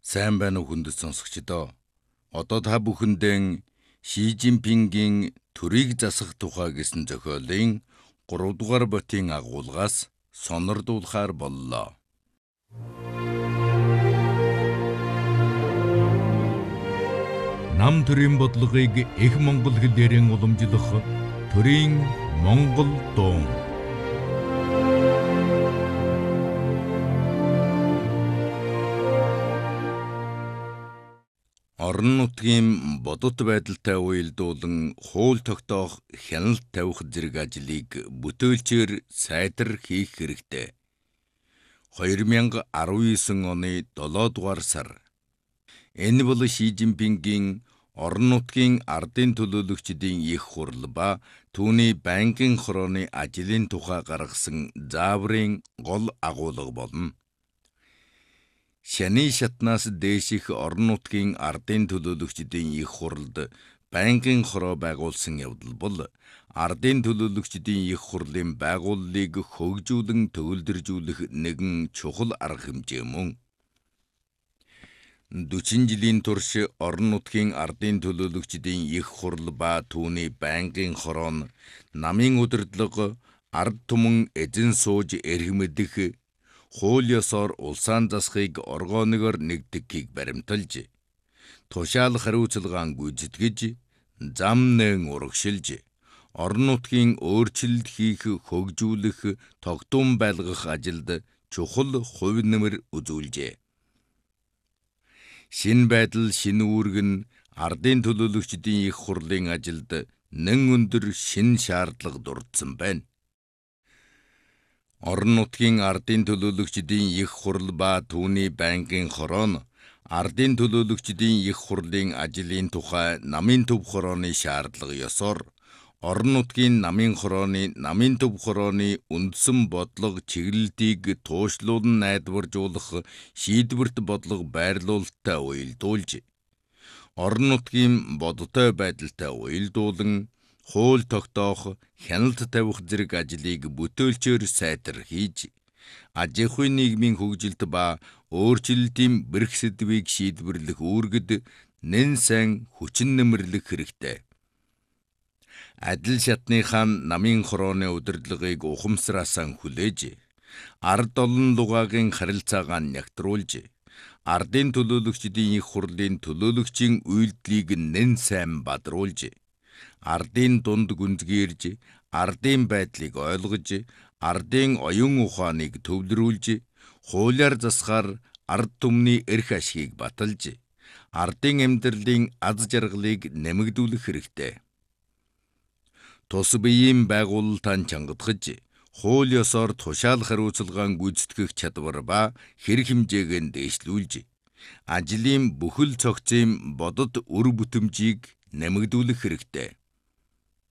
Сайн байна уу хүндэт сонсогчдоо. Одоо та бүхэндээ Ши Жинпингийн төрийг засах тухай гэсэн зохиолын 3 дугаар ботын агуулгаас сонирдуулахаар боллоо. Нам төрийн бодлогыг их монгол хэлээрэн уламжлах төрийн монгол дуун. Орон нутгийн бодит байдалтай уялдуулан хууль тогтоох, хяналт тавих зэрэг ажлыг бүтээлчээр сайтар хийх хэрэгтэй. 2019 оны 7 дугаар сар. Энэ бол Ши Жинпингийн орон нутгийн ардын төлөөлөгчдийн их хурал ба түүний банкын хорооны ажлын тухай гаргасан зааврын гол агуулга болно. Шаны шатнаас дээших орон нутгийн ардын төлөөлөгчдийн их хуралд банкын хороо байгуулсан явдал бол ардын төлөөлөгчдийн их хурлын байгууллыг хөгжүүлэн төгөлдржүүлэх нэгэн чухал арга хэмжээ мөн. 40 жилийн турш орон нутгийн ардын төлөөлөгчдийн их хурал ба түүний банкын хороо нь намын удирдлага, ард түмэн эзэн сууж эрх мэдэх, хууль ёсоор улсаан засахыг оргооноор нэгтгэхийг баримталж, тушаал хариуцлагаан гүйцэтгэж, зам нээн урагшилж, орон нутгийн өөрчлөлт хийх, хөгжүүлэх, тогтун байлгах ажилд чухал хувь нэмэр үзүүлжээ. Шинэ байдал, шинэ үүрэг нь ардын төлөөлөгчдийн их хурлын ажилд нэн өндөр шинэ шаардлага дурдсан байна. Орон нутгийн ардын төлөөлөгчдийн их хурал ба түүний банкын хороо нь ардын төлөөлөгчдийн их хурлын ажлын тухай намын төв хорооны шаардлага ёсоор орон нутгийн намын хорооны намын төв хорооны үндсэн бодлого чиглэлтийг туушлуулан найдваржуулах шийдвэрт бодлого байрлуулалттай уялдуулж, орон нутгийн бодтой байдалтай уялдуулан хууль тогтоох, хяналт тавих зэрэг ажлыг бүтээлчээр сайтар хийж, аж ахуйн нийгмийн хөгжилт ба өөрчлөлтийн бэрх сэдвийг шийдвэрлэх үүргэд нэн сайн хүчин нэмэрлэх хэрэгтэй. Адил шатныхаа намын хорооны удирдлагыг ухамсараасаа хүлээж, ард олон лугаагийн харилцаагаа нягтруулж, ардын төлөөлөгчдийн их хурлын төлөөлөгчийн үйлдэлийг нэн сайн бадруулж, ардын дунд гүнзгийрж, ардын байдлыг ойлгож, ардын оюун ухааныг төвлөрүүлж, хуулиар засахаар ард түмний эрх ашгийг баталж, ардын амьдралын аз жаргалыг нэмэгдүүлэх хэрэгтэй. Тус биеийн байгуулалтаа чангадгаж, хууль ёсоор тушаал хариуцлагаан гүйцэтгэх чадвар ба хэрэг хэмжээг нь дээшлүүлж, ажлын бүхэл цогцын бодит үр бүтэмжийг нэмэгдүүлэх хэрэгтэй.